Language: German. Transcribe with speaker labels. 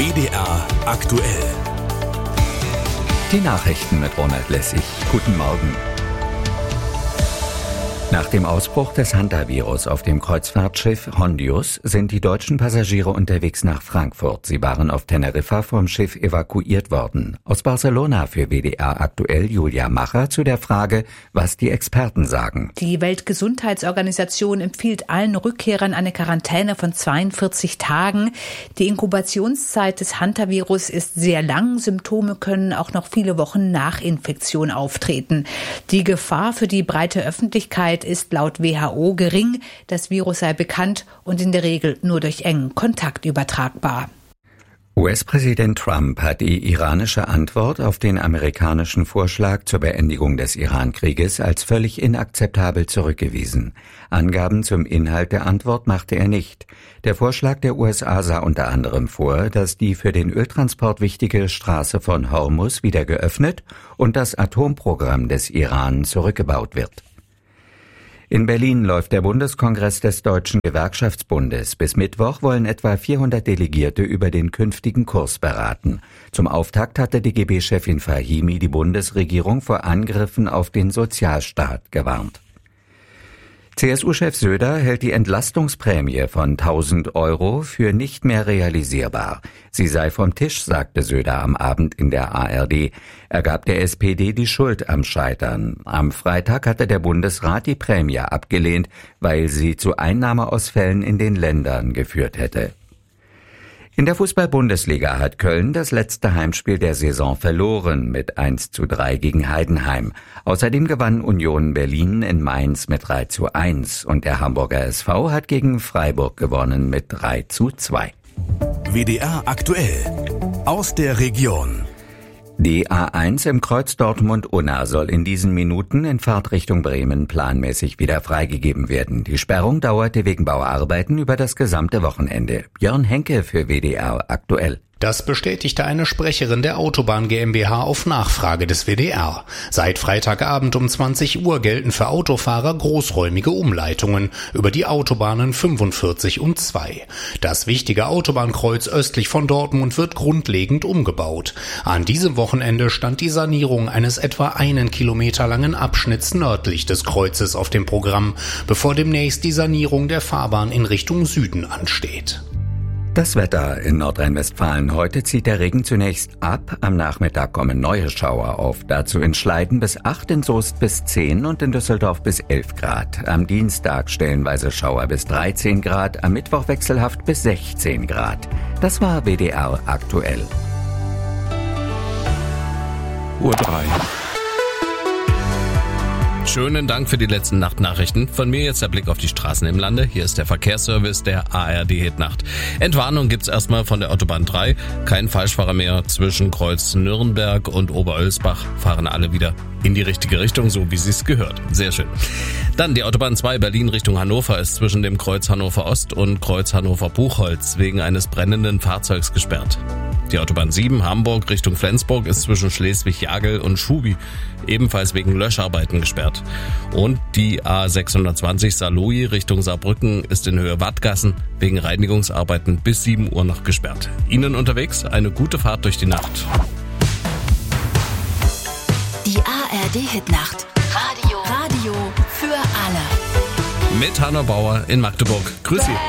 Speaker 1: WDR aktuell.
Speaker 2: Die Nachrichten mit Ronald Lessig. Guten Morgen. Nach dem Ausbruch des Hantavirus auf dem Kreuzfahrtschiff Hondius sind die deutschen Passagiere unterwegs nach Frankfurt. Sie waren auf Teneriffa vom Schiff evakuiert worden. Aus Barcelona für WDR aktuell Julia Macher zu der Frage, was die Experten sagen.
Speaker 3: Die Weltgesundheitsorganisation empfiehlt allen Rückkehrern eine Quarantäne von 42 Tagen. Die Inkubationszeit des Hantavirus ist sehr lang. Symptome können auch noch viele Wochen nach Infektion auftreten. Die Gefahr für die breite Öffentlichkeit ist laut WHO gering. Das Virus sei bekannt und in der Regel nur durch engen Kontakt übertragbar.
Speaker 2: US-Präsident Trump hat die iranische Antwort auf den amerikanischen Vorschlag zur Beendigung des Iran-Krieges als völlig inakzeptabel zurückgewiesen. Angaben zum Inhalt der Antwort machte er nicht. Der Vorschlag der USA sah unter anderem vor, dass die für den Öltransport wichtige Straße von Hormuz wieder geöffnet und das Atomprogramm des Iran zurückgebaut wird. In Berlin läuft der Bundeskongress des Deutschen Gewerkschaftsbundes. Bis Mittwoch wollen etwa 400 Delegierte über den künftigen Kurs beraten. Zum Auftakt hatte DGB-Chefin Fahimi die Bundesregierung vor Angriffen auf den Sozialstaat gewarnt. CSU-Chef Söder hält die Entlastungsprämie von 1.000 € für nicht mehr realisierbar. Sie sei vom Tisch, sagte Söder am Abend in der ARD. Er gab der SPD die Schuld am Scheitern. Am Freitag hatte der Bundesrat die Prämie abgelehnt, weil sie zu Einnahmeausfällen in den Ländern geführt hätte. In der Fußball-Bundesliga hat Köln das letzte Heimspiel der Saison verloren mit 1:3 gegen Heidenheim. Außerdem gewann Union Berlin in Mainz mit 3:1 und der Hamburger SV hat gegen Freiburg gewonnen mit 3:2.
Speaker 1: WDR aktuell. Aus der Region.
Speaker 2: Die A1 im Kreuz Dortmund-Unna soll in diesen Minuten in Fahrtrichtung Bremen planmäßig wieder freigegeben werden. Die Sperrung dauerte wegen Bauarbeiten über das gesamte Wochenende. Björn Henke für WDR aktuell.
Speaker 4: Das bestätigte eine Sprecherin der Autobahn GmbH auf Nachfrage des WDR. Seit Freitagabend um 20 Uhr gelten für Autofahrer großräumige Umleitungen über die Autobahnen 45 und 2. Das wichtige Autobahnkreuz östlich von Dortmund wird grundlegend umgebaut. An diesem Wochenende stand die Sanierung eines etwa 1 Kilometer langen Abschnitts nördlich des Kreuzes auf dem Programm, bevor demnächst die Sanierung der Fahrbahn in Richtung Süden ansteht.
Speaker 2: Das Wetter in Nordrhein-Westfalen. Heute zieht der Regen zunächst ab. Am Nachmittag kommen neue Schauer auf. Dazu in Schleiden bis 8, in Soest bis 10 und in Düsseldorf bis 11 Grad. Am Dienstag stellenweise Schauer bis 13 Grad, am Mittwoch wechselhaft bis 16 Grad. Das war WDR aktuell.
Speaker 1: Uhr 3.
Speaker 5: Schönen Dank für die letzten Nachtnachrichten. Von mir jetzt der Blick auf die Straßen im Lande. Hier ist der Verkehrsservice der ARD Hitnacht. Entwarnung gibt's erstmal von der Autobahn 3. Kein Falschfahrer mehr zwischen Kreuz Nürnberg und Oberölsbach. Fahren alle wieder in die richtige Richtung, so wie sich's gehört. Sehr schön. Dann die Autobahn 2 Berlin Richtung Hannover ist zwischen dem Kreuz Hannover Ost und Kreuz Hannover Buchholz wegen eines brennenden Fahrzeugs gesperrt. Die Autobahn 7 Hamburg Richtung Flensburg ist zwischen Schleswig-Jagel und Schubi ebenfalls wegen Löscharbeiten gesperrt. Und die A620 Saarlouis Richtung Saarbrücken ist in Höhe Wattgassen wegen Reinigungsarbeiten bis 7 Uhr noch gesperrt. Ihnen unterwegs eine gute Fahrt durch die Nacht.
Speaker 6: Die ARD Hitnacht. Radio für alle.
Speaker 5: Mit Hanna Bauer in Magdeburg. Grüß Sie.